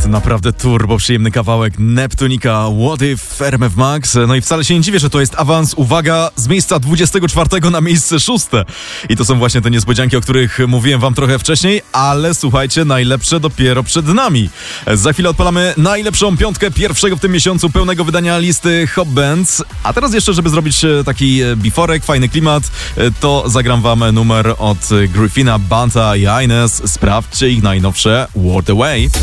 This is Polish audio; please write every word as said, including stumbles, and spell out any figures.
jest naprawdę turbo przyjemny kawałek Neptunika, What If, R M F Max. No i wcale się nie dziwię, że to jest awans, uwaga, z miejsca dwudziestego czwartego na miejsce szóste. I to są właśnie te niespodzianki, o których mówiłem wam trochę wcześniej, ale słuchajcie, najlepsze dopiero przed nami. Za chwilę odpalamy najlepszą piątkę pierwszego w tym miesiącu pełnego wydania listy Hot Bands. A teraz jeszcze, żeby zrobić taki biforek, fajny klimat, to zagram wam numer od Griffina, Banta i Ines. Sprawdźcie ich najnowsze World Away.